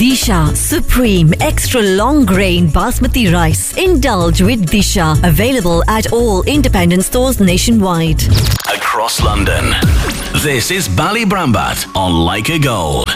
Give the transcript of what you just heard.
Disha Supreme Extra Long Grain Basmati Rice. Indulge with Disha. Available at all independent stores nationwide. Across London, this is Ballybrambat on Like a Gold.